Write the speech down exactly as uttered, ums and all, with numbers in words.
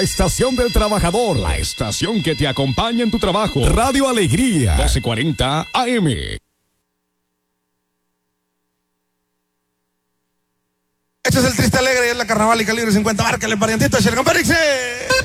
Estación del Trabajador, la estación que te acompaña en tu trabajo. Radio Alegría, doce cuarenta A M. Este es el triste alegre y es la carnaval y calibre cincuenta. Márcale, parientito, Shergan Pérez.